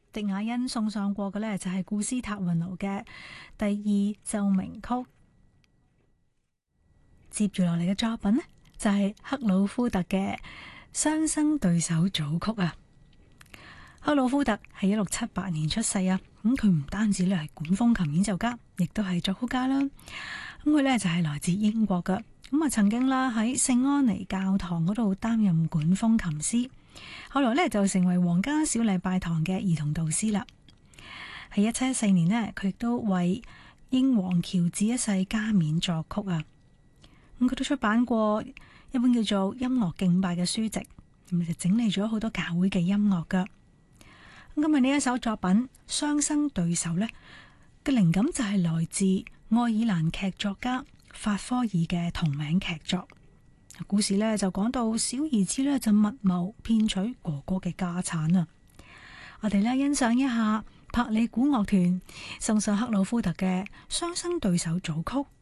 狄雅欣送上過嘅呢，就係古斯塔雲奴嘅第二奏鳴曲。接住落嚟嘅作品呢，就係克魯夫特嘅雙生對手組曲啊。克魯夫特係1678年出世啊，咁佢唔單止咧係管風琴演奏家，亦都係作曲家啦。咁佢呢就係來自英國噶，咁啊曾經啦喺聖安妮教堂嗰度擔任管風琴師，後來呢就成為皇家小禮拜堂嘅兒童導師啦。喺1714年呢，佢亦都為英皇喬治一世加冕作曲啊。咁佢都出版過一本叫做《音樂敬拜》嘅書籍，咁就整理咗好多教會嘅音樂噶。咁今日呢一首作品《雙生對手》呢嘅靈感就係來自愛爾蘭劇作家法科爾嘅同名劇作。故事呢就講到小兒子呢就密謀騙取哥哥嘅家產啊！我哋呢欣賞一下柏里古樂團送上克魯夫特嘅雙生對手組曲。